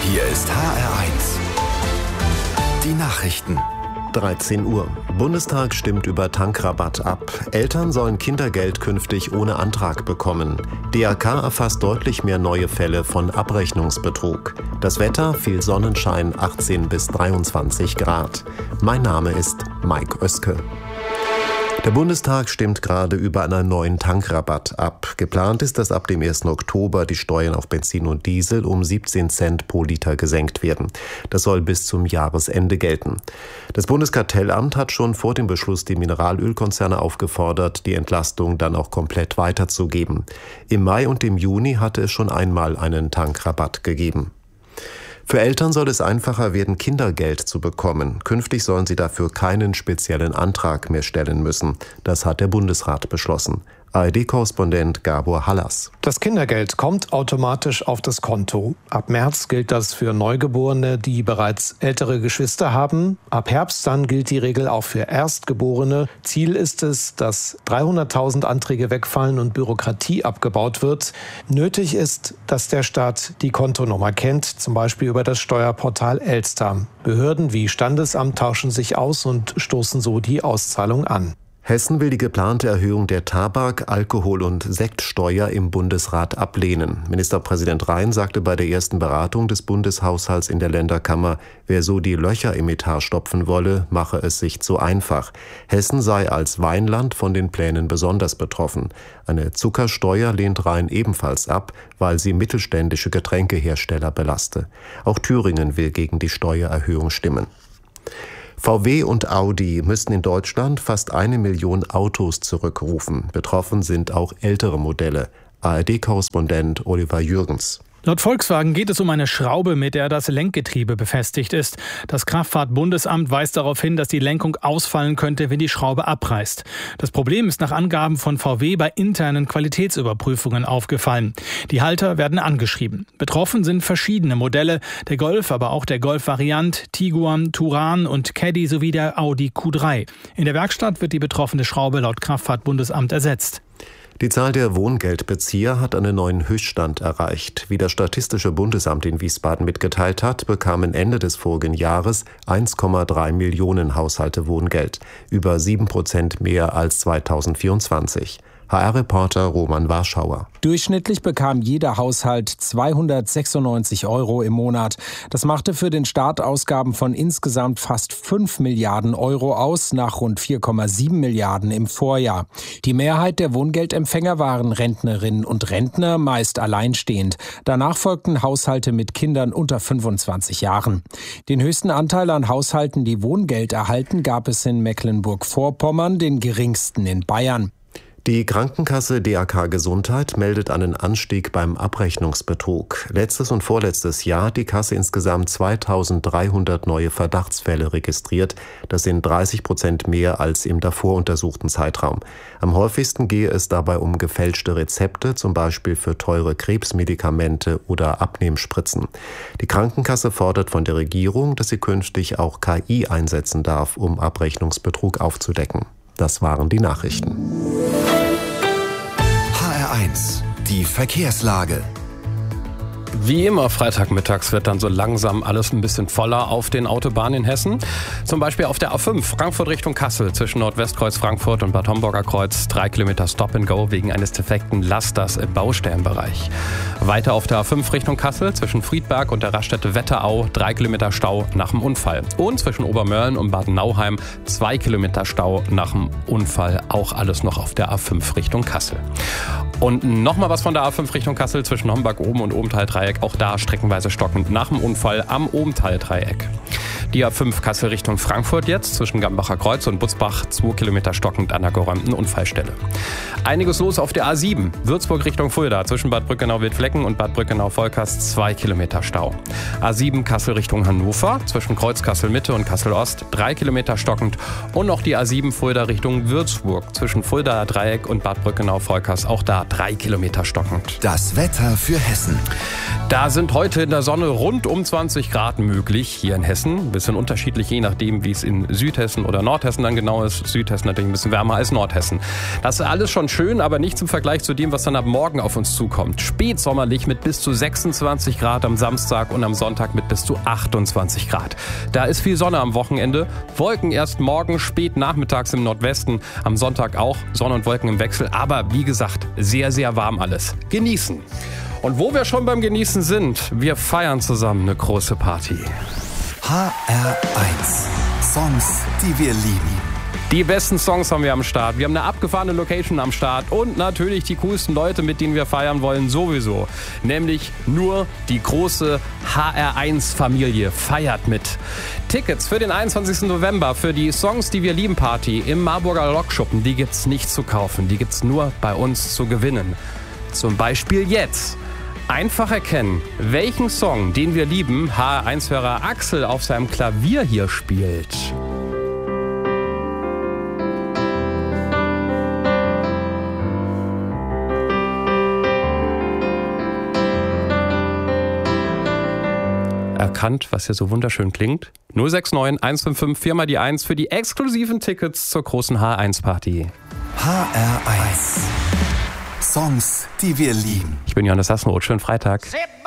Hier ist HR1. Die Nachrichten. 13 Uhr. Bundestag stimmt über Tankrabatt ab. Eltern sollen Kindergeld künftig ohne Antrag bekommen. DRK erfasst deutlich mehr neue Fälle von Abrechnungsbetrug. Das Wetter, viel Sonnenschein, 18 bis 23 Grad. Mein Name ist Mike Oeske. Der Bundestag stimmt gerade über einen neuen Tankrabatt ab. Geplant ist, dass ab dem 1. Oktober die Steuern auf Benzin und Diesel um 17 Cent pro Liter gesenkt werden. Das soll bis zum Jahresende gelten. Das Bundeskartellamt hat schon vor dem Beschluss die Mineralölkonzerne aufgefordert, die Entlastung dann auch komplett weiterzugeben. Im Mai und im Juni hatte es schon einmal einen Tankrabatt gegeben. Für Eltern soll es einfacher werden, Kindergeld zu bekommen. Künftig sollen sie dafür keinen speziellen Antrag mehr stellen müssen. Das hat der Bundesrat beschlossen. ARD-Korrespondent Gabor Hallas. Das Kindergeld kommt automatisch auf das Konto. Ab März gilt das für Neugeborene, die bereits ältere Geschwister haben. Ab Herbst dann gilt die Regel auch für Erstgeborene. Ziel ist es, dass 300.000 Anträge wegfallen und Bürokratie abgebaut wird. Nötig ist, dass der Staat die Kontonummer kennt, zum Beispiel über das Steuerportal Elster. Behörden wie Standesamt tauschen sich aus und stoßen so die Auszahlung an. Hessen will die geplante Erhöhung der Tabak-, Alkohol- und Sektsteuer im Bundesrat ablehnen. Ministerpräsident Rhein sagte bei der ersten Beratung des Bundeshaushalts in der Länderkammer, wer so die Löcher im Etat stopfen wolle, mache es sich zu einfach. Hessen sei als Weinland von den Plänen besonders betroffen. Eine Zuckersteuer lehnt Rhein ebenfalls ab, weil sie mittelständische Getränkehersteller belaste. Auch Thüringen will gegen die Steuererhöhung stimmen. VW und Audi müssen in Deutschland fast 1 Million Autos zurückrufen. Betroffen sind auch ältere Modelle. ARD-Korrespondent Oliver Jürgens. Laut Volkswagen geht es um eine Schraube, mit der das Lenkgetriebe befestigt ist. Das Kraftfahrtbundesamt weist darauf hin, dass die Lenkung ausfallen könnte, wenn die Schraube abreißt. Das Problem ist nach Angaben von VW bei internen Qualitätsüberprüfungen aufgefallen. Die Halter werden angeschrieben. Betroffen sind verschiedene Modelle, der Golf, aber auch der Golf Variant, Tiguan, Touran und Caddy sowie der Audi Q3. In der Werkstatt wird die betroffene Schraube laut Kraftfahrtbundesamt ersetzt. Die Zahl der Wohngeldbezieher hat einen neuen Höchststand erreicht. Wie das Statistische Bundesamt in Wiesbaden mitgeteilt hat, bekamen Ende des vorigen Jahres 1,3 Millionen Haushalte Wohngeld, über 7% mehr als 2024. HR-Reporter Roman Warschauer. Durchschnittlich bekam jeder Haushalt 296 € im Monat. Das machte für den Staat Ausgaben von insgesamt fast 5 Milliarden € aus, nach rund 4,7 Milliarden im Vorjahr. Die Mehrheit der Wohngeldempfänger waren Rentnerinnen und Rentner, meist alleinstehend. Danach folgten Haushalte mit Kindern unter 25 Jahren. Den höchsten Anteil an Haushalten, die Wohngeld erhalten, gab es in Mecklenburg-Vorpommern, den geringsten in Bayern. Die Krankenkasse DRK Gesundheit meldet einen Anstieg beim Abrechnungsbetrug. Letztes und vorletztes Jahr hat die Kasse insgesamt 2300 neue Verdachtsfälle registriert. Das sind 30% mehr als im davor untersuchten Zeitraum. Am häufigsten gehe es dabei um gefälschte Rezepte, zum Beispiel für teure Krebsmedikamente oder Abnehmspritzen. Die Krankenkasse fordert von der Regierung, dass sie künftig auch KI einsetzen darf, um Abrechnungsbetrug aufzudecken. Das waren die Nachrichten. HR1, die Verkehrslage. Wie immer freitagmittags wird dann so langsam alles ein bisschen voller auf den Autobahnen in Hessen. Zum Beispiel auf der A5 Frankfurt Richtung Kassel zwischen Nordwestkreuz Frankfurt und Bad Homburger Kreuz 3 Kilometer Stop and Go wegen eines defekten Lasters im Baustellenbereich. Weiter auf der A5 Richtung Kassel zwischen Friedberg und der Raststätte Wetterau 3 Kilometer Stau nach dem Unfall. Und zwischen Obermörlen und Bad Nauheim 2 Kilometer Stau nach dem Unfall. Auch alles noch auf der A5 Richtung Kassel. Und nochmal was von der A5 Richtung Kassel zwischen Homberg oben und Obenthal-Dreieck. Auch da streckenweise stockend nach dem Unfall am Obenthal-Dreieck. Die A5 Kassel Richtung Frankfurt jetzt zwischen Gambacher Kreuz und Butzbach 2 Kilometer stockend an der geräumten Unfallstelle. Einiges los auf der A7 Würzburg Richtung Fulda zwischen Bad Brückenau-Wildflecken und Bad Brückenau-Volkers 2 Kilometer Stau. A7 Kassel Richtung Hannover zwischen Kreuz Kassel Mitte und Kassel Ost 3 Kilometer stockend und noch die A7 Fulda Richtung Würzburg zwischen Fuldaer Dreieck und Bad Brückenau-Volkers auch da 3 Kilometer stockend. Das Wetter für Hessen. Da sind heute in der Sonne rund um 20 Grad möglich hier in Hessen. bisschen unterschiedlich, je nachdem, wie es in Südhessen oder Nordhessen dann genau ist. Südhessen natürlich ein bisschen wärmer als Nordhessen. Das ist alles schon schön, aber nicht zum Vergleich zu dem, was dann ab morgen auf uns zukommt. Spätsommerlich mit bis zu 26 Grad am Samstag und am Sonntag mit bis zu 28 Grad. Da ist viel Sonne am Wochenende. Wolken erst morgen, spät nachmittags im Nordwesten. Am Sonntag auch Sonne und Wolken im Wechsel. Aber wie gesagt, sehr, sehr warm alles. Genießen. Und wo wir schon beim Genießen sind, wir feiern zusammen eine große Party. HR1. Songs, die wir lieben. Die besten Songs haben wir am Start. Wir haben eine abgefahrene Location am Start und natürlich die coolsten Leute, mit denen wir feiern wollen, sowieso. Nämlich nur die große HR1-Familie feiert mit. Tickets für den 21. November für die Songs, die wir lieben Party im Marburger Lokschuppen, die gibt's nicht zu kaufen. Die gibt's nur bei uns zu gewinnen. Zum Beispiel jetzt. Einfach erkennen, welchen Song, den wir lieben, HR1-Hörer Axel auf seinem Klavier hier spielt. Erkannt, was hier so wunderschön klingt? 069 155 4 mal die 1 für die exklusiven Tickets zur großen HR1-Party. HR1. Songs, die wir lieben. Ich bin Johannes Sassenroth. Schönen Freitag.